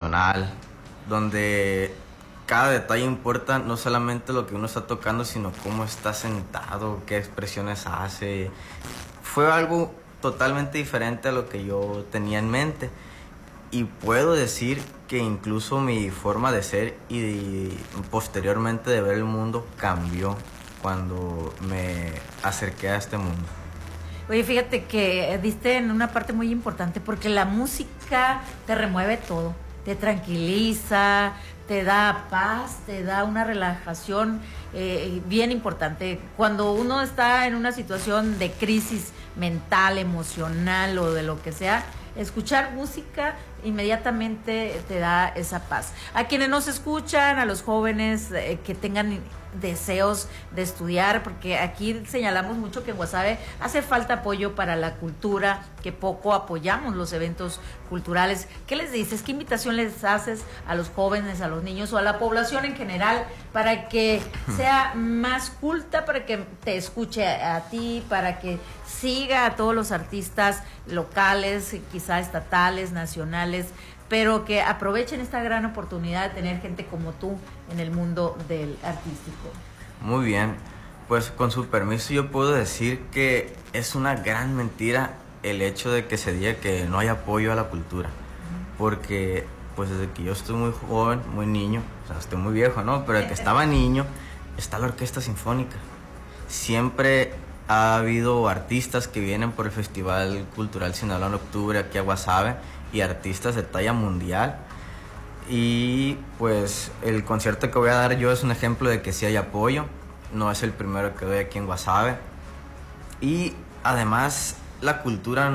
personal, donde cada detalle importa, no solamente lo que uno está tocando, sino cómo está sentado, qué expresiones hace. Fue algo totalmente diferente a lo que yo tenía en mente. Y puedo decir que incluso mi forma de ser y posteriormente de ver el mundo cambió cuando me acerqué a este mundo. Oye, fíjate que diste en una parte muy importante porque la música te remueve todo, te tranquiliza, te da paz, te da una relajación bien importante. Cuando uno está en una situación de crisis mental, emocional o de lo que sea, escuchar música inmediatamente te da esa paz. A quienes nos escuchan, a los jóvenes que tengan deseos de estudiar, porque aquí señalamos mucho que en Guasave hace falta apoyo para la cultura, que poco apoyamos los eventos culturales. ¿Qué les dices? ¿Qué invitación les haces a los jóvenes, a los niños o a la población en general para que sea más culta, para que te escuche a ti, para que siga a todos los artistas locales, quizá estatales, nacionales, pero que aprovechen esta gran oportunidad de tener gente como tú en el mundo del artístico? Muy bien, pues con su permiso yo puedo decir que es una gran mentira el hecho de que se diga que no hay apoyo a la cultura, porque pues desde que yo estoy muy joven, muy niño, o sea, estoy muy viejo, ¿no? Pero desde que estaba niño está la Orquesta Sinfónica. Siempre ha habido artistas que vienen por el Festival Cultural Sinaloa en octubre aquí a Guasave, y artistas de talla mundial. Y pues el concierto que voy a dar yo es un ejemplo de que sí hay apoyo. No es el primero que doy aquí en Guasave. Y además la cultura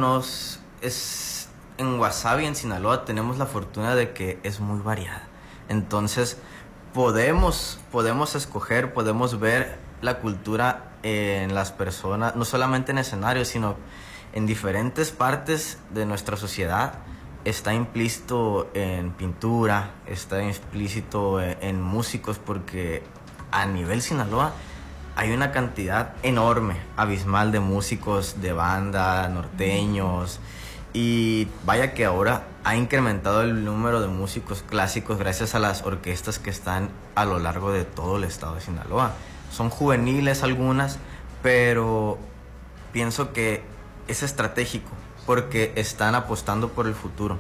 en Guasave y en Sinaloa tenemos la fortuna de que es muy variada. Entonces podemos escoger, podemos ver la cultura en las personas, no solamente en escenarios, sino en diferentes partes de nuestra sociedad. Está implícito en pintura, está implícito en músicos, porque a nivel Sinaloa hay una cantidad enorme, abismal de músicos de banda, norteños, y vaya que ahora ha incrementado el número de músicos clásicos gracias a las orquestas que están a lo largo de todo el estado de Sinaloa. Son juveniles algunas, pero pienso que es estratégico porque están apostando por el futuro.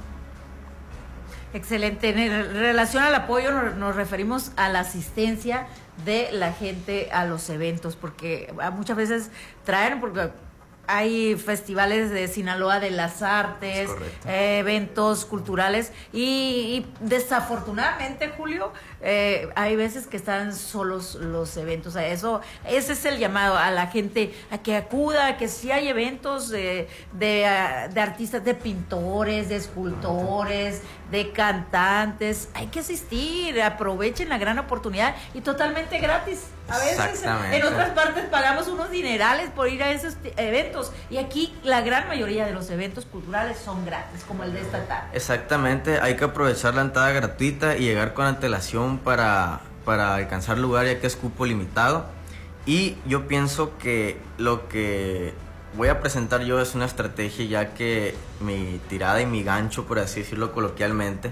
Excelente. En relación al apoyo nos referimos a la asistencia de la gente a los eventos, porque muchas veces traen, porque hay festivales de Sinaloa de las artes, eventos culturales y desafortunadamente, Julio, hay veces que están solos los eventos. Ese es el llamado a la gente a que acuda, a que sí hay eventos de artistas, de pintores, de escultores, de cantantes. Hay que asistir, aprovechen la gran oportunidad y totalmente gratis. A veces en otras partes pagamos unos dinerales por ir a esos eventos, y aquí la gran mayoría de los eventos culturales son gratis, como el de esta tarde. Exactamente, hay que aprovechar la entrada gratuita y llegar con antelación para alcanzar lugar, ya que es cupo limitado. Y yo pienso que lo que voy a presentar yo es una estrategia, ya que mi tirada y mi gancho, por así decirlo coloquialmente,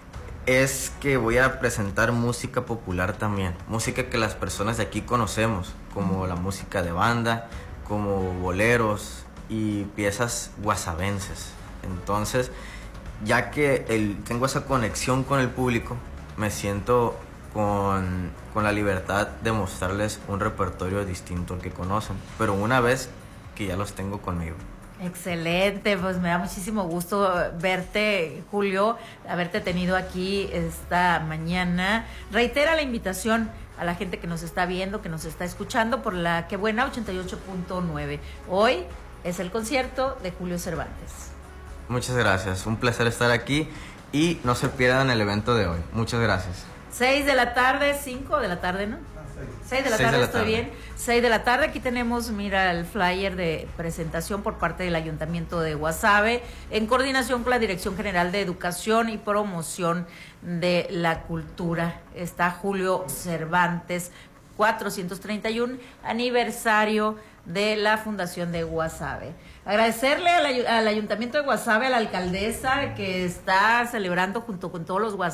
es que voy a presentar música popular también, música que las personas de aquí conocemos, como la música de banda, como boleros y piezas guasavenses. Entonces, ya que tengo esa conexión con el público, me siento con la libertad de mostrarles un repertorio distinto al que conocen, pero una vez que ya los tengo conmigo. Excelente, pues me da muchísimo gusto verte, Julio, haberte tenido aquí esta mañana. Reitera la invitación a la gente que nos está viendo, que nos está escuchando por la Que Buena 88.9. Hoy es el concierto de Julio Cervantes. Muchas gracias, un placer estar aquí y no se pierdan el evento de hoy. Muchas gracias. 6 de la tarde, 5 de la tarde, ¿no? 6 de la tarde, estoy bien. 6 de la tarde, aquí tenemos, mira, el flyer de presentación por parte del Ayuntamiento de Guasave, en coordinación con la Dirección General de Educación y Promoción de la Cultura. Está Julio Cervantes, 431 aniversario de la Fundación de Guasave. Agradecerle al Ayuntamiento de Guasave, a la alcaldesa que está celebrando junto con todos los